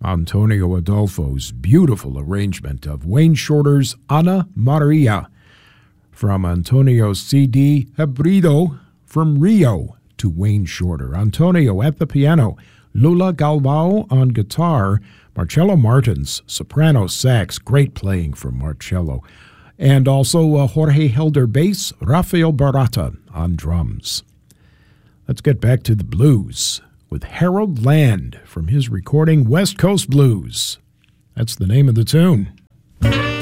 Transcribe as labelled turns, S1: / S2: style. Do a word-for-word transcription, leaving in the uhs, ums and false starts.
S1: Antonio Adolfo's beautiful arrangement of Wayne Shorter's Ana Maria from Antonio's C D Hebrido, From Rio to Wayne Shorter. Antonio at the piano, Lula Galvao on guitar, Marcello Martins, soprano sax, great playing from Marcello, and also uh, Jorge Helder bass, Rafael Barata on drums. Let's get back to the blues with Harold Land from his recording West Coast Blues. That's the name of the tune.